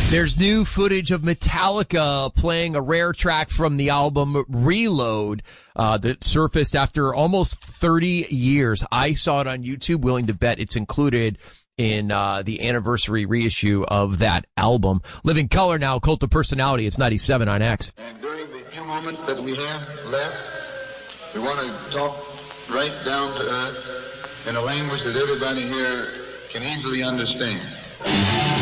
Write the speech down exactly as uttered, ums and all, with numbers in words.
There's new footage of Metallica playing a rare track from the album Reload uh, that surfaced after almost thirty years. I saw it on YouTube, willing to bet it's included in uh, the anniversary reissue of that album. Living Color now, Cult of Personality. It's ninety-seven on X. And during the few moments that we have left, we want to talk right down to earth in a language that everybody here can easily understand.